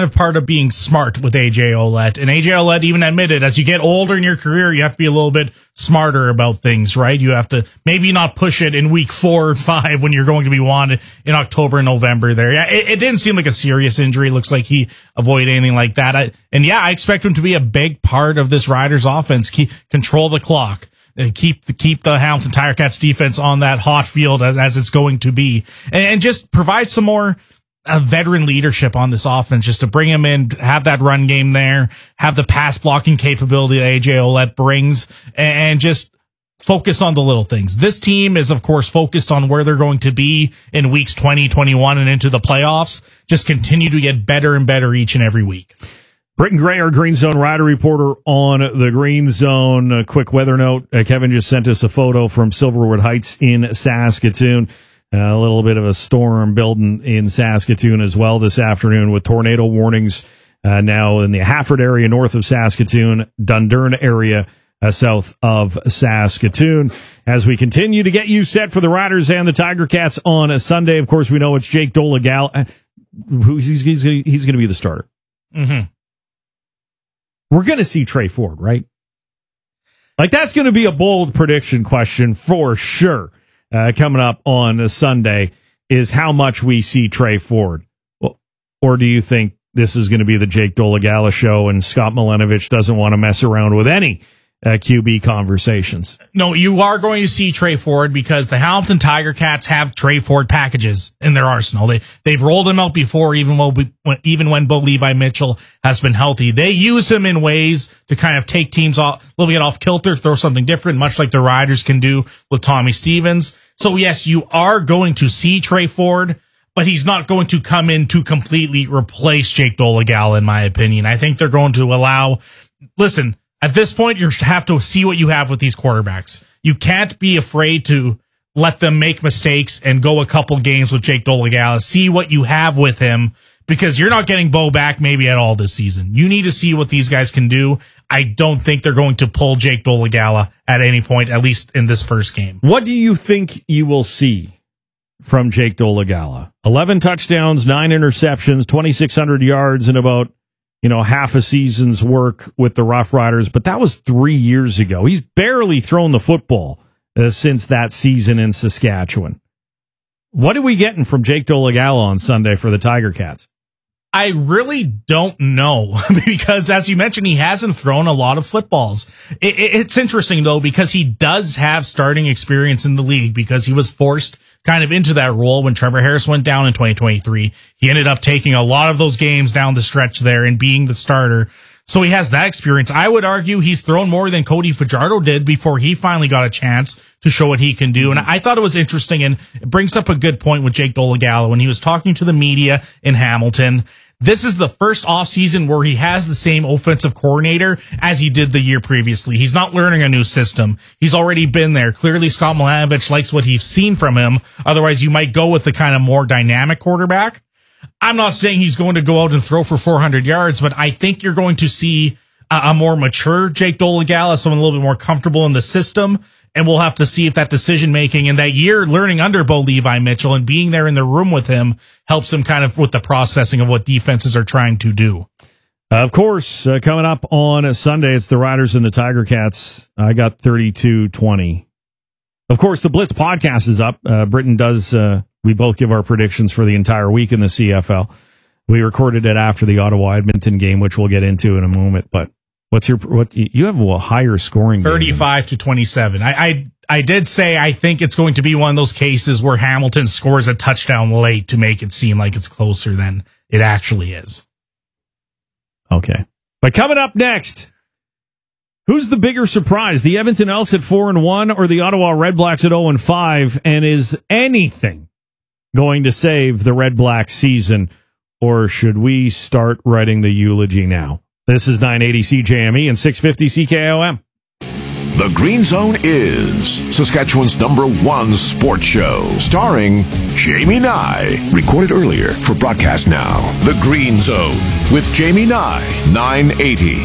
of part of being smart with AJ Ouellette. And AJ Ouellette even admitted, as you get older in your career, you have to be a little bit smarter about things, right? You have to maybe not push it in week 4 or 5 when you're going to be wanted in October and November there. Yeah, it didn't seem like a serious injury. It looks like he avoided anything like that. I expect him to be a big part of this Riders offense. Control the clock. Keep the Hamilton Tiger Cats defense on that hot field as it's going to be, and just provide some more veteran leadership on this offense, just to bring him in, have that run game there, have the pass blocking capability that AJ Ouellette brings, and just focus on the little things. This team is, of course, focused on where they're going to be in weeks 20, 21, and into the playoffs. Just continue to get better and better each and every week. Britton Gray, our Green Zone Rider reporter on the Green Zone. A quick weather note. Kevin just sent us a photo from Silverwood Heights in Saskatoon. A little bit of a storm building in Saskatoon as well this afternoon, with tornado warnings now in the Hafford area north of Saskatoon, Dundurn area south of Saskatoon. As we continue to get you set for the Riders and the Tiger Cats on a Sunday, of course, we know it's Jake Dolegala. He's going to be the starter. Mm-hmm. We're going to see Trey Ford, right? Like, that's going to be a bold prediction question for sure. Coming up on a Sunday is how much we see Trey Ford. Or do you think this is going to be the Jake Dolegala show and Scott Milenovich doesn't want to mess around with any QB conversations? No, you are going to see Trey Ford because the Hamilton Tiger Cats have Trey Ford packages in their arsenal. They've rolled him out before, even when Bo Levi Mitchell has been healthy. They use him in ways to kind of take teams off, a little bit off kilter, throw something different, much like the Riders can do with Tommy Stevens. So yes, you are going to see Trey Ford, but he's not going to come in to completely replace Jake Dolegala, in my opinion. I think they're going to listen, at this point, you have to see what you have with these quarterbacks. You can't be afraid to let them make mistakes and go a couple games with Jake Dolegala. See what you have with him, because you're not getting Bo back maybe at all this season. You need to see what these guys can do. I don't think they're going to pull Jake Dolegala at any point, at least in this first game. What do you think you will see from Jake Dolegala? 11 touchdowns, 9 interceptions, 2,600 yards, and about half a season's work with the Rough Riders, but that was 3 years ago. He's barely thrown the football since that season in Saskatchewan. What are we getting from Jake Dolegala on Sunday for the Tiger Cats? I really don't know, because as you mentioned, he hasn't thrown a lot of footballs. It's interesting, though, because he does have starting experience in the league, because he was forced kind of into that role when Trevor Harris went down in 2023. He ended up taking a lot of those games down the stretch there and being the starter. So he has that experience. I would argue he's thrown more than Cody Fajardo did before he finally got a chance to show what he can do. And I thought it was interesting, and it brings up a good point with Jake Dolegala when he was talking to the media in Hamilton. This is the first offseason where he has the same offensive coordinator as he did the year previously. He's not learning a new system. He's already been there. Clearly, Scott Milenovich likes what he's seen from him. Otherwise, you might go with the kind of more dynamic quarterback. I'm not saying he's going to go out and throw for 400 yards, but I think you're going to see a more mature Jake Dolegala, someone a little bit more comfortable in the system. And we'll have to see if that decision-making and that year learning under Bo Levi Mitchell and being there in the room with him helps him kind of with the processing of what defenses are trying to do. Of course, coming up on a Sunday, it's the Riders and the Tiger Cats. I got 32-20. Of course, the Blitz podcast is up. Britton does. We both give our predictions for the entire week in the CFL. We recorded it after the Ottawa-Edmonton game, which we'll get into in a moment, but you have a higher scoring 35-27. I did say I think it's going to be one of those cases where Hamilton scores a touchdown late to make it seem like it's closer than it actually is. Okay. But coming up next, who's the bigger surprise? The Edmonton Elks at 4-1 or the Ottawa Redblacks at 0-5? And is anything going to save the Redblacks season, or should we start writing the eulogy now? This is 980 CJME and 650 CKOM. The Green Zone is Saskatchewan's #1 sports show, starring Jamie Nye. Recorded earlier for broadcast now. The Green Zone with Jamie Nye, 980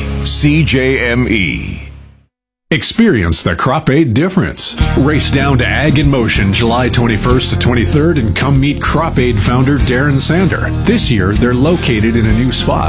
CJME. Experience the Crop Aid difference. Race down to Ag in Motion July 21st to 23rd and come meet Crop Aid founder Darren Sander. This year, they're located in a new spot